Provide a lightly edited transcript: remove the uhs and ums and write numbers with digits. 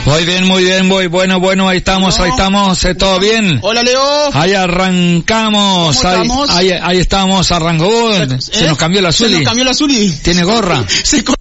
Muy bien, bueno, ahí estamos, ¿todo bien? Hola, Leo. Ahí arrancamos, ahí estamos, arrancó, se nos cambió la Zuli. Tiene gorra.